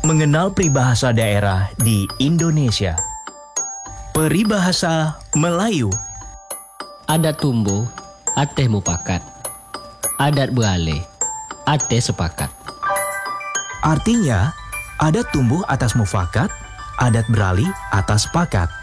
Mengenal peribahasa daerah di Indonesia. Peribahasa Melayu. Adat tumbuh, ateh mupakat. Adat beralih, ateh sepakat. Artinya, adat tumbuh atas mufakat, adat beralih atas sepakat.